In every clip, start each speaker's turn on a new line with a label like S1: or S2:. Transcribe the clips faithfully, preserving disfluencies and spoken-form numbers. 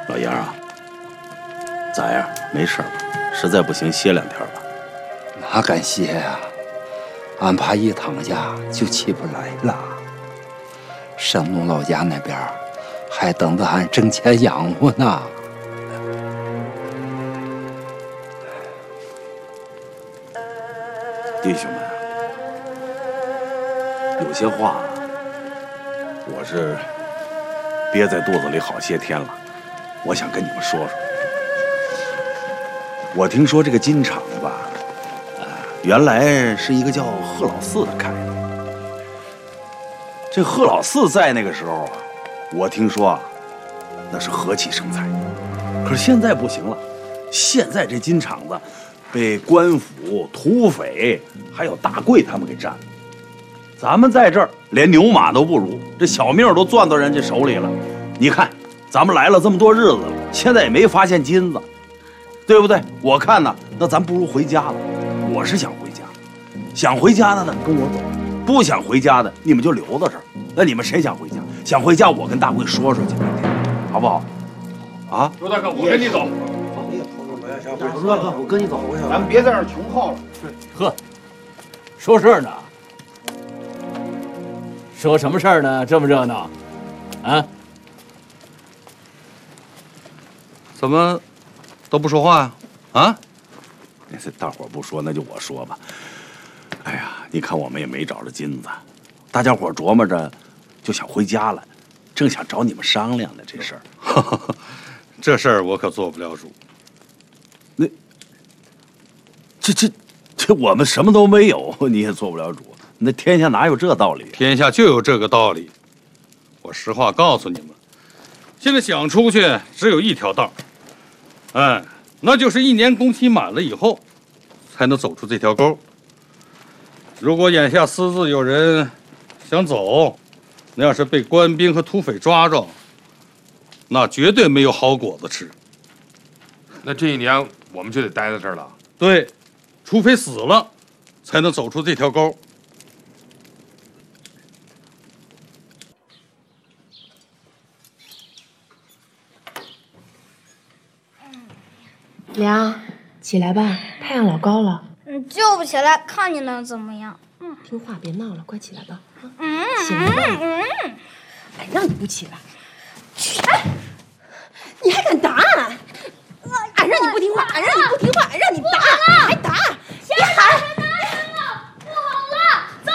S1: 老杨啊，咋样？没事吧？实在不行歇两天吧。
S2: 哪敢歇呀、啊？俺怕一躺下就起不来了。山东老家那边还等着俺挣钱养活呢。
S1: 弟兄们，有些话我是憋在肚子里好些天了，我想跟你们说说。我听说这个金厂吧，呃，原来是一个叫贺老四的开的。这贺老四在那个时候啊，我听说啊，那是和气生财。可是现在不行了，现在这金厂子被官府、土匪还有大贵他们给占了。咱们在这儿连牛马都不如，这小命都攥到人家手里了。你看，咱们来了这么多日子了，现在也没发现金子，对不对？我看呢，那咱不如回家了。我是想回家，想回家的呢跟我走，不想回家的你们就留到这儿。那你们谁想回家？想回家，我跟大贵说说去，好不好？啊，
S3: 周大哥，我跟你走。
S4: 乐哥，我跟你走，
S3: 咱们别在这儿穷耗了。
S5: 呵，说事儿呢？说什么事儿呢？这么热闹，啊？
S1: 怎么都不说话呀？啊？那是大伙不说，那就我说吧。哎呀，你看我们也没找着金子，大家伙琢磨着就想回家了，正想找你们商量呢这事儿。
S3: 这事儿我可做不了主。
S1: 那这这这我们什么都没有，你也做不了主。那天下哪有这道理？
S3: 天下就有这个道理。我实话告诉你们，现在想出去只有一条道，哎，那就是一年工期满了以后，才能走出这条沟。如果眼下私自有人想走，那要是被官兵和土匪抓着，那绝对没有好果子吃。
S6: 那这一年我们就得待在这儿了。
S3: 对，除非死了，才能走出这条沟。
S7: 娘，起来吧，太阳老高了。
S8: 你救不起来，看你能怎么样？
S7: 嗯，听话，别闹了，快起来吧。
S8: 嗯，
S7: 起来吧。嗯，哎，让你不起来。哎，你还敢打俺？俺让你不听话，俺让你不听话，俺让你打，还打！别喊！
S8: 拿人了，不好了，造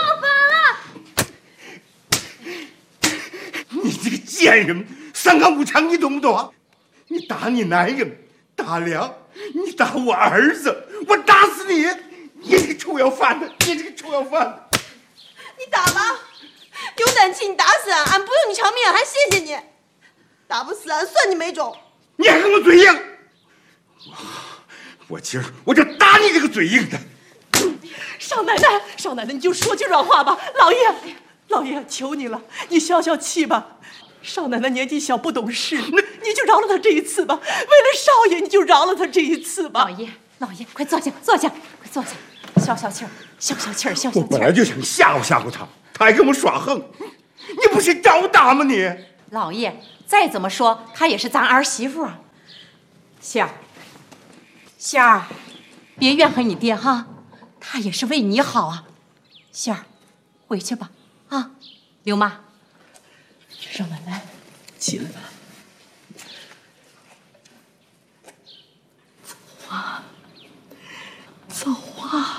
S8: 反了！
S9: 你这个贱人，三纲五常你懂不懂啊？你打你男人，打粮，你打我儿子，我打死你！你这个臭要饭的，你这个臭要饭的！
S7: 你打吧，有胆气你打死俺，俺不用你偿命，还谢谢你。打不死俺，算你没种。
S9: 你还跟我嘴硬！我我今儿我就打你这个嘴硬的！
S10: 少奶奶，少奶奶，你就说句软话吧。老爷，老爷，求你了，你消消气吧。少奶奶年纪小，不懂事，你就饶了她这一次吧。为了少爷，你就饶了她这一次吧。
S7: 老爷，老爷，快坐下，坐下，快坐下，消消气儿，消消气儿，消消气儿。
S9: 我本来就想吓唬吓唬他，他还跟我耍横，你不是找打吗你？
S7: 老爷，再怎么说，她也是咱儿媳妇啊。仙儿，仙儿，别怨恨你爹哈，他也是为你好啊。仙儿，回去吧，啊，刘妈。
S10: 少奶奶，起来吧。走啊，走啊！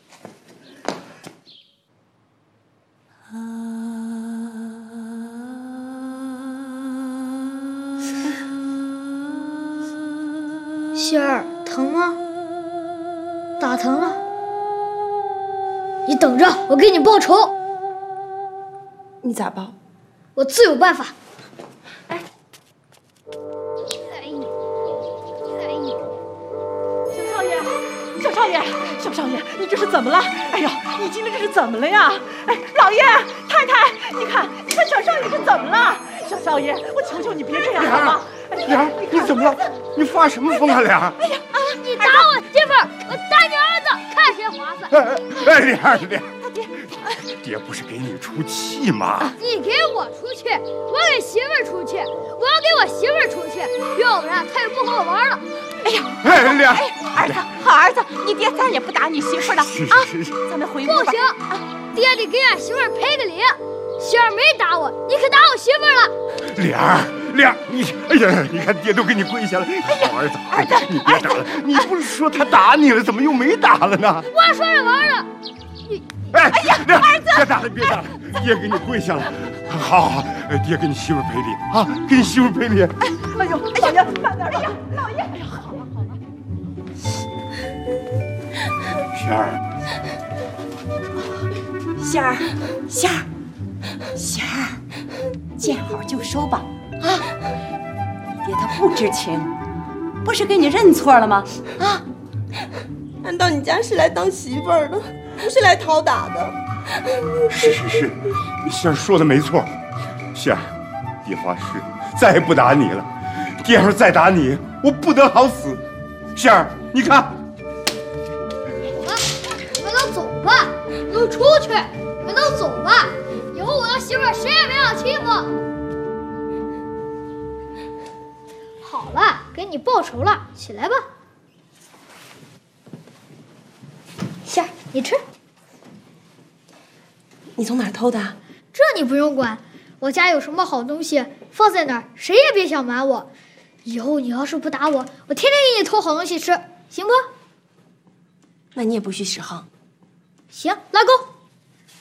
S8: 心儿，疼吗？打疼了。你等着，我给你报仇。
S7: 你咋报？
S8: 我自有办法。
S7: 哎，
S10: 小少爷，小少爷，小少爷，你这是怎么了？哎呀，你今天这是怎么了呀？哎，老爷、太太，你看，你看小少爷是怎么了？小少爷，我求求你别这样好吗？
S9: 莲儿，你怎么了？你发什么疯啊，莲儿？
S8: 哎呀啊！你打我媳妇儿，我打你儿子，看谁划算。
S9: 哎，莲儿，莲儿，爹，爹不是给你出气吗？
S8: 你给我出去，我给媳妇儿出去，我要给我媳妇儿出去。哟， 要不然他也不和我玩了。
S7: 哎呀，
S9: 哎，俩，
S7: 哎，儿子，好儿子，你爹再也不打你媳妇了啊！咱们回屋吧。
S8: 不行，爹得给俺媳妇儿赔个礼。仙儿没打我，你可打我媳妇儿了。
S9: 莲儿，莲儿，你，哎呀，你看爹都给你跪下了。好儿子，
S7: 儿子，
S9: 你别打了。你不是说他打你了，怎么又没打了呢？
S8: 我还说着玩呢。
S9: 哎，哎呀，儿子，别打了，别打了，爹给你跪下了。好好，爹给你媳妇儿赔礼啊，给你媳妇儿赔礼。
S10: 哎，哎呦，哎呀，慢点，哎呀，老爷，哎呀，好了好了。
S9: 仙儿，
S7: 仙儿，仙儿，仙儿，见好就收吧啊！你爹他不知情，不是给你认错了吗？啊！
S10: 俺到你家是来当媳妇儿的，不是来讨打的。
S9: 是是是，仙儿说的没错。仙儿，爹发誓再也不打你了。爹要是再打你，我不得好死。仙儿，你看。
S8: 你们都走吧，你们都出去，你们都走吧。以后我的媳妇儿谁也别想欺负。好了，给你报仇了，起来吧。仙儿，你吃。
S10: 你从哪儿偷的？
S8: 这你不用管，我家有什么好东西放在哪儿，谁也别想瞒我。以后你要是不打我，我天天给你偷好东西吃，行不？
S10: 那你也不许使横。
S8: 行，拉钩。